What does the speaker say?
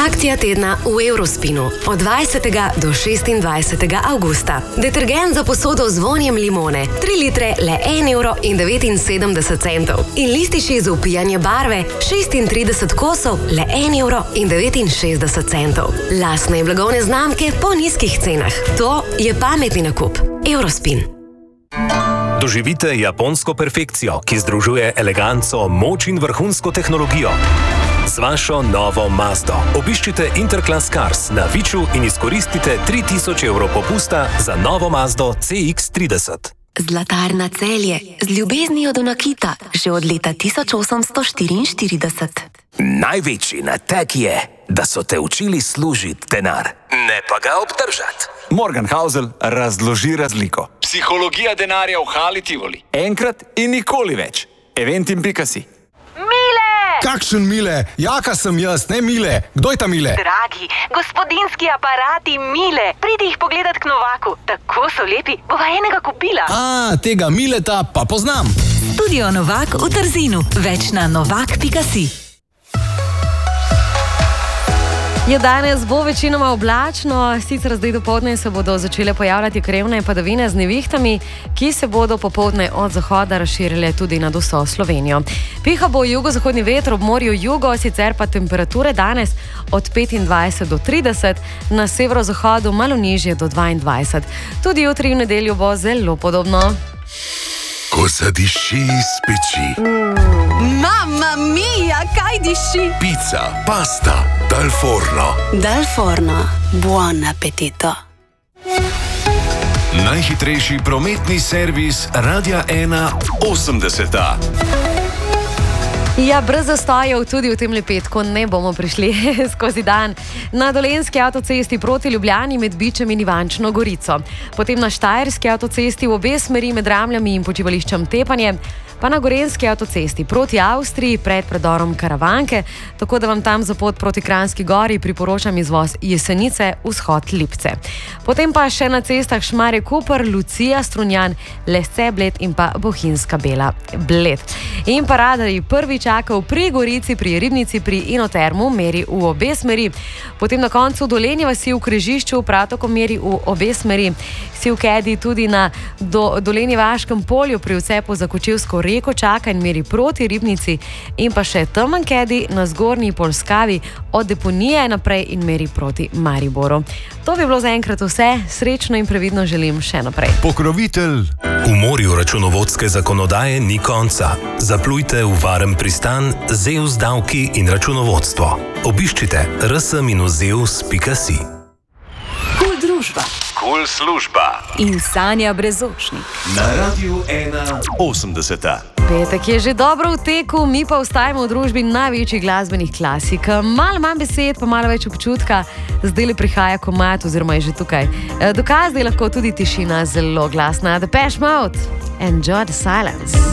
Akcija tedna v Eurospinu od 20. do 26. avgusta. Detergent za posodo z vonjem limone, 3 litre le 1,79 €. In lističi za upijanje barve, 36 kosov le 1,69 €. Lastne blagovne znamke po nizkih cenah. To je pametni nakup. Eurospin. Doživite japonsko perfekcijo, ki združuje eleganco, moč in vrhunsko tehnologijo. Z vašo novo Mazdo obiščite Interclass Cars na Viču in izkoristite 3000 € popusta za novo Mazdo CX-30. Zlatarna Celje z ljubeznijo do nakita že od leta 1844. Največji nateg je, da so te učili služiti denar, ne pa ga obdržati. Morgan Housel razloži razliko. Psihologija denarja v Hali Tivoli. Enkrat in nikoli več. Eventim.si. Kakšen Mile? Jaka sem jaz, ne Mile. Kdo je ta Mile? Dragi, gospodinski aparati Mile. Pridi jih pogledat k Novaku. Tako so lepi, bova enega kupila. Tega Mileta pa poznam. Studio Novak v Trzinu. Več na novak.si. Je danes bo večinoma oblačno, sicer zdaj dopoldne se bodo začele pojavljati krevne padavine z nevihtami, ki se bodo popoldne od zahoda razširile tudi nad vso Slovenijo. Piha bo jugozahodni veter ob morju jugo, sicer pa temperature danes od 25 do 30, na severozahodu malo nižje do 22. Tudi jutri v nedeljo bo zelo podobno. Ko zadiši iz peči. Mamma mia, kaj diši? Pica, pasta, dal forno. Dal forno, buon appetito. Najhitrejši prometni servis Radia 1 80. Ja, brez zastojev tudi v tem petku ne bomo prišli skozi dan. Na Dolenjski avtocesti proti Ljubljani med Bičem in Ivančno Gorico. Potem na Štajerski avtocesti v obe smeri med Ramljami in počivališčem Tepanje. Pa na Gorenjski avtocesti proti Avstriji pred predorom Karavanke, tako da vam tam za pot proti Kranjski gori priporočam izvoz Jesenice, vzhod Lipce. Potem pa še na cestah Šmarje-Koper, Lucija, Strunjan, Lesce, Bled in pa Bohinjska Bela, Bled. In pa radarji prvi čakal pri Gorici, pri Ribnici, pri Inotermu, meri v obe smeri. Potem na koncu Dolenje vasi v Križišču, prav tako meri v obe smeri. Si v Kedi tudi na Dolenjevaškem polju pri vcepu za Kočevsko reko čaka in meri proti Ribnici, in pa še Temen Kedi na zgornji Polskavi od deponije naprej in meri proti Mariboru. To bi bilo zaenkrat vse, srečno in previdno želim še naprej. Pokrovitelj. V morju računovodske zakonodaje ni konca. Zaplujte v varen pristan Zeus davki in računovodstvo. Obiščite rs-zeus.si. Kul družba. Kul služba. In Sanja Brezočnik. Na Radiu 1 80. Petek je že dobro v teku, mi pa ostajamo v družbi največjih glasbenih klasik. Malo manj besed, pa malo več občutka. Zdaj le prihaja komad, oziroma je že tukaj. Dokaz, da je lahko tudi tišina zelo glasna. Depeche Mode. Enjoy the silence.